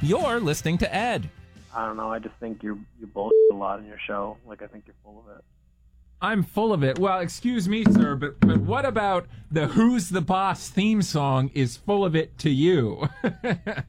You're listening to Ed. I don't know. I just think you bullshit a lot in your show. Like, I think you're full of it. I'm full of it. Well, excuse me, sir, but what about the Who's the Boss theme song is full of it to you?